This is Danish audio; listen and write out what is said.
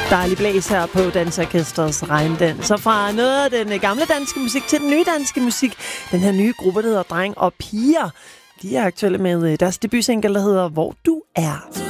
Dejlig blæs her på Dansorkestrets Regndans. Så fra noget af den gamle danske musik til den nye danske musik. Den her nye gruppe, der hedder Dreng og Piger. De er aktuelle med deres debutsingle, der hedder Hvor du er.